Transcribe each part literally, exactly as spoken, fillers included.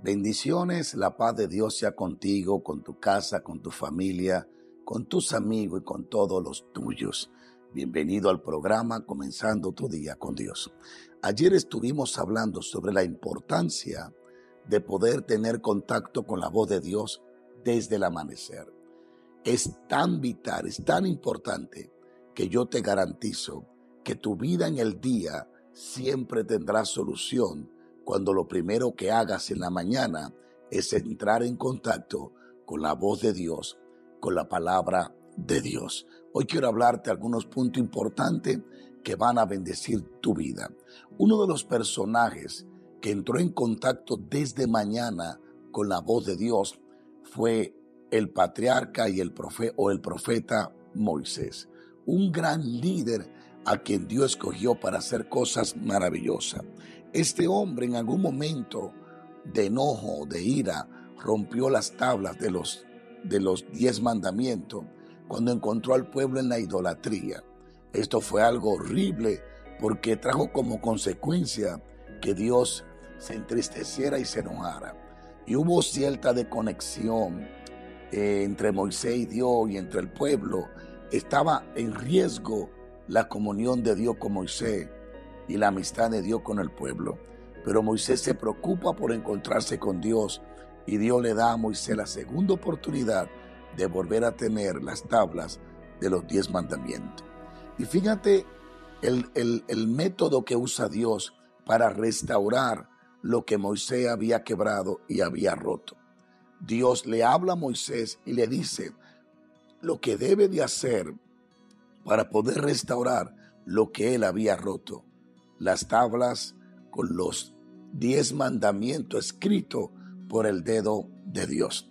Bendiciones, la paz de Dios sea contigo, con tu casa, con tu familia, con tus amigos y con todos los tuyos. Bienvenido al programa Comenzando tu Día con Dios. Ayer estuvimos hablando sobre la importancia de poder tener contacto con la voz de Dios desde el amanecer. Es tan vital, es tan importante que yo te garantizo que tu vida en el día siempre tendrá solución cuando lo primero que hagas en la mañana es entrar en contacto con la voz de Dios, con la palabra de Dios. Hoy quiero hablarte de algunos puntos importantes que van a bendecir tu vida. Uno de los personajes que entró en contacto desde mañana con la voz de Dios fue el patriarca y el profeta o el profeta Moisés, un gran líder a quien Dios escogió para hacer cosas maravillosas. Este hombre en algún momento de enojo, de ira, rompió las tablas de los, de los diez mandamientos cuando encontró al pueblo en la idolatría. Esto fue algo horrible porque trajo como consecuencia que Dios se entristeciera y se enojara. Y hubo cierta desconexión eh, entre Moisés y Dios y entre el pueblo. Estaba en riesgo la comunión de Dios con Moisés y la amistad de Dios con el pueblo. Pero Moisés se preocupa por encontrarse con Dios y Dios le da a Moisés la segunda oportunidad de volver a tener las tablas de los diez mandamientos. Y fíjate el, el, el método que usa Dios para restaurar lo que Moisés había quebrado y había roto. Dios le habla a Moisés y le dice lo que debe de hacer para poder restaurar lo que él había roto. Las tablas con los diez mandamientos escritos por el dedo de Dios.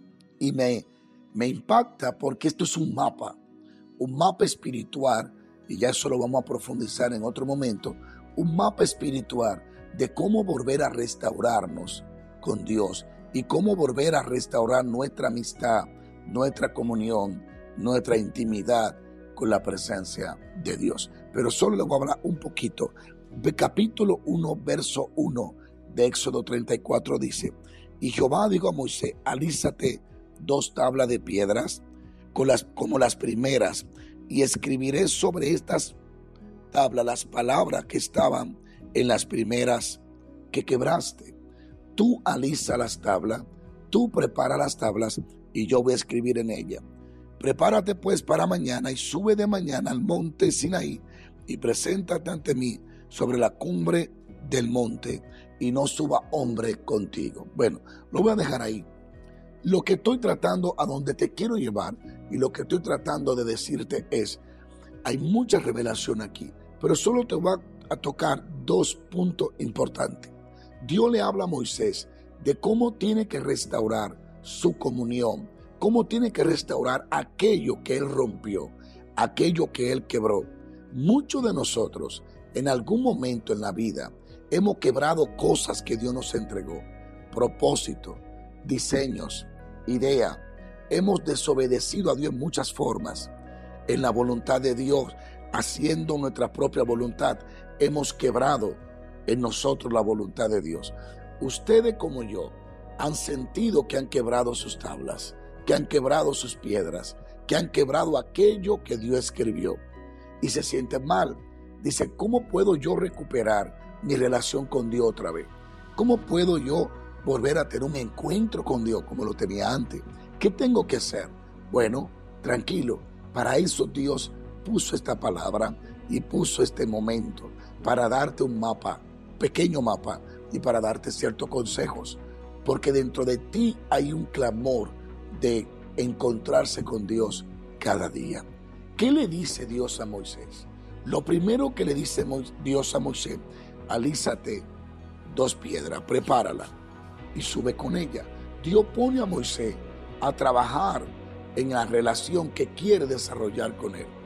Y me, me impacta porque esto es un mapa, un mapa espiritual, y ya eso lo vamos a profundizar en otro momento, un mapa espiritual de cómo volver a restaurarnos con Dios y cómo volver a restaurar nuestra amistad, nuestra comunión, nuestra intimidad con la presencia de Dios. Pero solo le voy a hablar un poquito. De capítulo uno, verso uno de Éxodo treinta y cuatro dice: y Jehová dijo a Moisés, alízate dos tablas de piedras con las, como las primeras, y escribiré sobre estas tablas las palabras que estaban en las primeras que quebraste. Tú alisa las tablas, tú prepara las tablas, y yo voy a escribir en ellas. Prepárate pues para mañana y sube de mañana al monte Sinaí y preséntate ante mí sobre la cumbre del monte y no suba hombre contigo. Bueno, lo voy a dejar ahí. Lo que estoy tratando, a donde te quiero llevar y lo que estoy tratando de decirte es, hay mucha revelación aquí, pero solo te voy a tocar dos puntos importantes. Dios le habla a Moisés de cómo tiene que restaurar su comunión, cómo tiene que restaurar aquello que él rompió, aquello que él quebró. Muchos de nosotros en algún momento en la vida hemos quebrado cosas que Dios nos entregó, propósitos, diseños, ideas. Hemos desobedecido a Dios en muchas formas. En la voluntad de Dios, haciendo nuestra propia voluntad, hemos quebrado en nosotros la voluntad de Dios. Ustedes como yo han sentido que han quebrado sus tablas, que han quebrado sus piedras, que han quebrado aquello que Dios escribió y se sienten mal. Dice, ¿cómo puedo yo recuperar mi relación con Dios otra vez? ¿Cómo puedo yo volver a tener un encuentro con Dios como lo tenía antes? ¿Qué tengo que hacer? Bueno, tranquilo, para eso Dios puso esta palabra y puso este momento para darte un mapa, pequeño mapa, y para darte ciertos consejos, porque dentro de ti hay un clamor de encontrarse con Dios cada día. ¿Qué le dice Dios a Moisés? Lo primero que le dice Dios a Moisés, alízate dos piedras, prepárala y sube con ella. Dios pone a Moisés a trabajar en la relación que quiere desarrollar con él.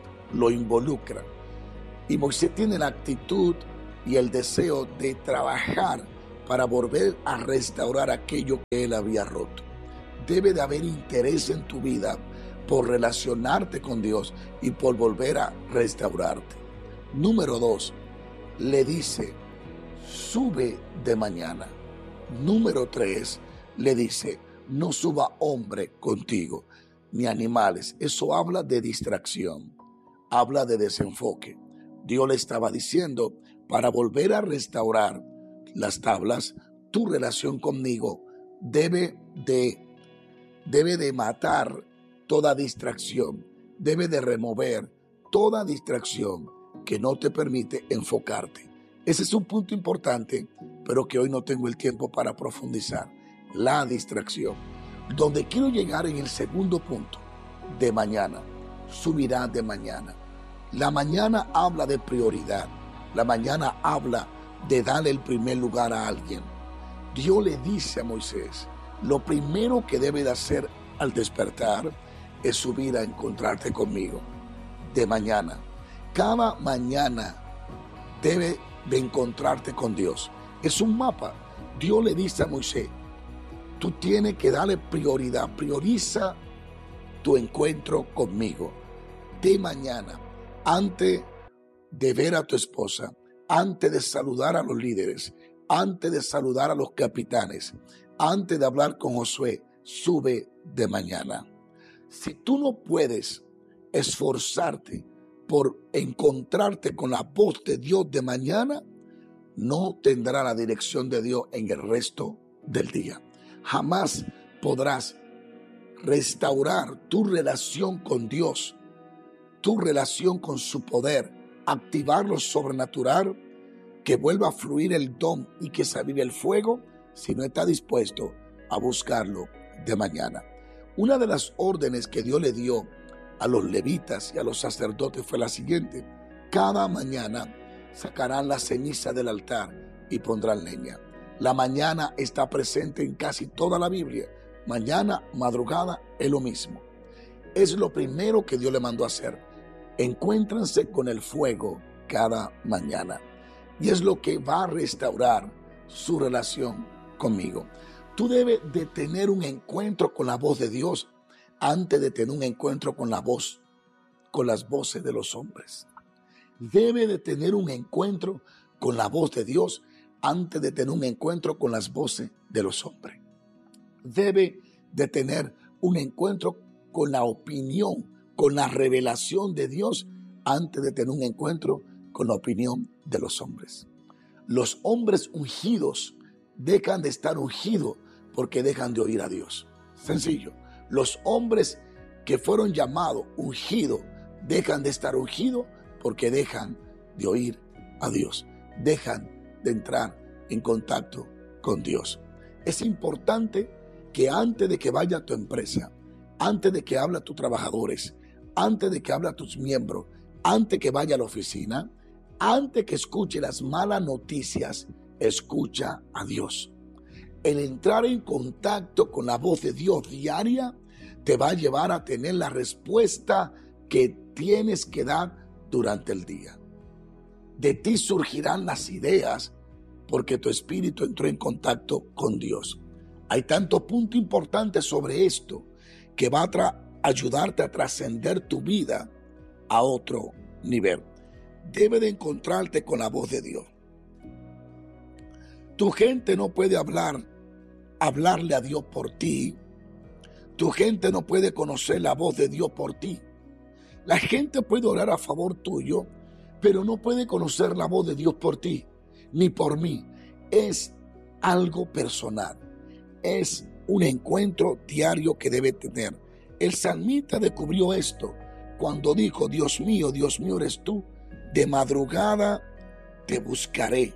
Lo involucra. Y Moisés tiene la actitud y el deseo de trabajar para volver a restaurar aquello que él había roto. Debe de haber interés en tu vida por relacionarte con Dios y por volver a restaurarte. Número dos, le dice, sube de mañana. Número tres, le dice, no suba hombre contigo, ni animales. Eso habla de distracción, habla de desenfoque. Dios le estaba diciendo, para volver a restaurar las tablas, tu relación conmigo debe de, debe de matar toda distracción, debe de remover toda distracción que no te permite enfocarte. Ese es un punto importante, pero que hoy no tengo el tiempo para profundizar. La distracción. Donde quiero llegar en el segundo punto, de mañana, subirá de mañana. La mañana habla de prioridad. La mañana habla de darle el primer lugar a alguien. Dios le dice a Moisés, lo primero que debe de hacer al despertar es subir a encontrarte conmigo. De mañana. Cada mañana debe de encontrarte con Dios. Es un mapa. Dios le dice a Moisés, tú tienes que darle prioridad. Prioriza tu encuentro conmigo. De mañana, antes de ver a tu esposa, antes de saludar a los líderes, antes de saludar a los capitanes, antes de hablar con Josué, sube de mañana. Si tú no puedes esforzarte por encontrarte con la voz de Dios de mañana, no tendrá la dirección de Dios en el resto del día. Jamás podrás restaurar tu relación con Dios, tu relación con su poder, activar lo sobrenatural, que vuelva a fluir el don y que se avive el fuego, si no está dispuesto a buscarlo de mañana. Una de las órdenes que Dios le dio a los levitas y a los sacerdotes fue la siguiente: cada mañana sacarán la ceniza del altar y pondrán leña. La mañana está presente en casi toda la Biblia. Mañana, madrugada, es lo mismo. Es lo primero que Dios le mandó a hacer. Encuéntrense con el fuego cada mañana. Y es lo que va a restaurar su relación conmigo. Tú debes de tener un encuentro con la voz de Dios antes de tener un encuentro con la voz, con las voces de los hombres. Debe de tener un encuentro con la voz de Dios antes de tener un encuentro con las voces de los hombres. Debe de tener un encuentro con la opinión, con la revelación de Dios antes de tener un encuentro con la opinión de los hombres. Los hombres ungidos dejan de estar ungidos porque dejan de oír a Dios. Sencillo. Los hombres que fueron llamados ungidos dejan de estar ungidos porque dejan de oír a Dios. Dejan de entrar en contacto con Dios. Es importante que antes de que vaya a tu empresa, antes de que hable a tus trabajadores, antes de que hable a tus miembros, antes que vaya a la oficina, antes que escuche las malas noticias, escucha a Dios. El entrar en contacto con la voz de Dios diaria te va a llevar a tener la respuesta que tienes que dar durante el día. De ti surgirán las ideas porque tu espíritu entró en contacto con Dios. Hay tanto punto importante sobre esto que va a tra- ayudarte a trascender tu vida a otro nivel. Debe de encontrarte con la voz de Dios. Tu gente no puede hablar, hablarle a Dios por ti. Tu gente no puede conocer la voz de Dios por ti. La gente puede orar a favor tuyo, pero no puede conocer la voz de Dios por ti, ni por mí. Es algo personal. Es un encuentro diario que debe tener. El salmista descubrió esto cuando dijo: Dios mío, Dios mío eres tú, de madrugada te buscaré.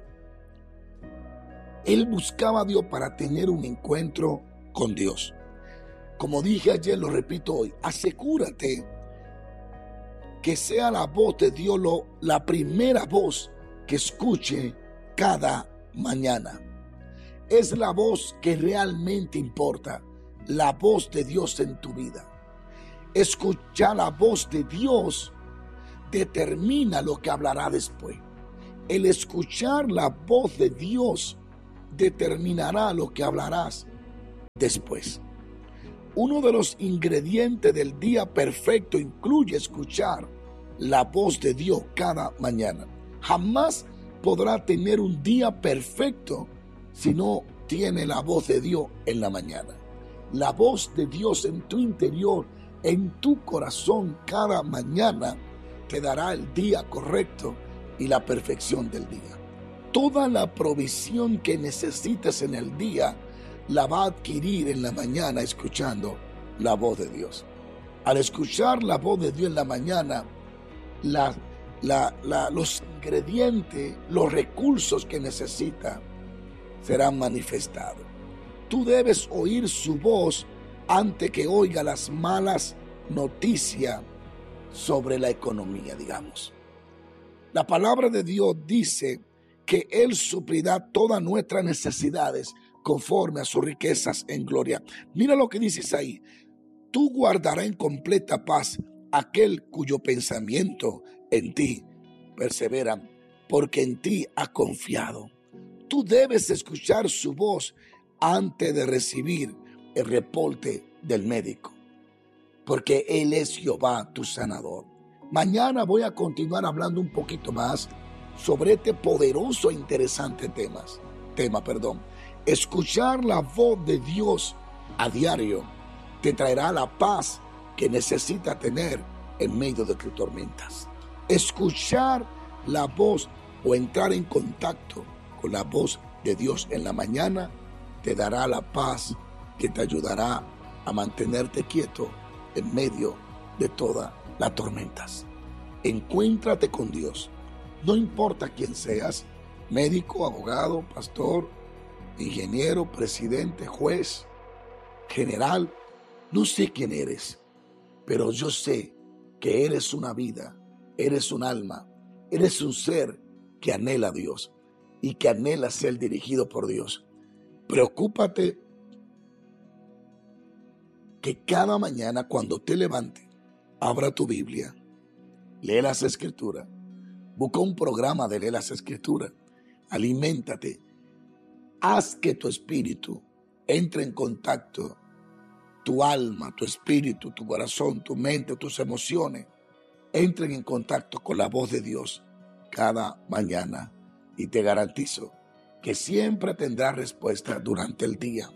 Él buscaba a Dios para tener un encuentro con Dios. Como dije ayer, lo repito hoy, asegúrate que sea la voz de Dios lo, la primera voz que escuche cada mañana. Es la voz que realmente importa, la voz de Dios en tu vida. Escuchar la voz de Dios determina lo que hablará después. El escuchar la voz de Dios determinará lo que hablarás después. Uno de los ingredientes del día perfecto incluye escuchar la voz de Dios cada mañana. Jamás podrá tener un día perfecto si no tiene la voz de Dios en la mañana. La voz de Dios en tu interior, en tu corazón, cada mañana te dará el día correcto y la perfección del día. Toda la provisión que necesites en el día la va a adquirir en la mañana escuchando la voz de Dios. Al escuchar la voz de Dios en la mañana, la, la, la, los ingredientes, los recursos que necesita serán manifestados. Tú debes oír su voz antes que oiga las malas noticias sobre la economía, digamos. La palabra de Dios dice que Él suplirá todas nuestras necesidades conforme a sus riquezas en gloria. Mira lo que dice ahí. Tú guardarás en completa paz aquel cuyo pensamiento en ti persevera, porque en ti ha confiado. Tú debes escuchar su voz antes de recibir el reporte del médico, porque Él es Jehová, tu sanador. Mañana voy a continuar hablando un poquito más sobre este poderoso e interesante temas, tema. Perdón. Escuchar la voz de Dios a diario te traerá la paz que necesitas tener en medio de tus tormentas. Escuchar la voz o entrar en contacto con la voz de Dios en la mañana te dará la paz que te ayudará a mantenerte quieto en medio de todas las tormentas. Encuéntrate con Dios. No importa quién seas, médico, abogado, pastor, ingeniero, presidente, juez, general, no sé quién eres, pero yo sé que eres una vida, eres un alma, eres un ser que anhela a Dios y que anhela ser dirigido por Dios. Preocúpate que cada mañana cuando te levantes, abra tu Biblia, lee las Escrituras, busca un programa de leer las Escrituras, aliméntate, haz que tu espíritu entre en contacto, tu alma, tu espíritu, tu corazón, tu mente, tus emociones, entren en contacto con la voz de Dios cada mañana y te garantizo que siempre tendrás respuesta durante el día.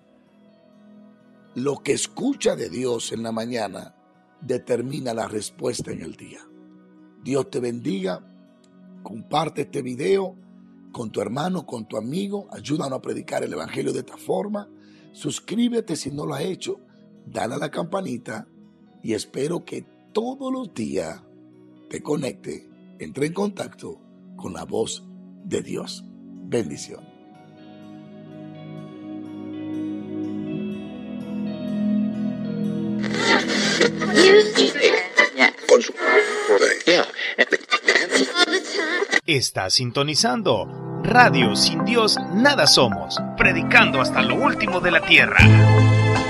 Lo que escucha de Dios en la mañana determina la respuesta en el día. Dios te bendiga. Comparte este video con tu hermano, con tu amigo. Ayúdanos a predicar el evangelio de esta forma. Suscríbete si no lo has hecho. Dale a la campanita y espero que todos los días te conecte, entre en contacto con la voz de Dios. Bendición. Estás sintonizando Radio Sin Dios Nada Somos, predicando hasta lo último de la tierra.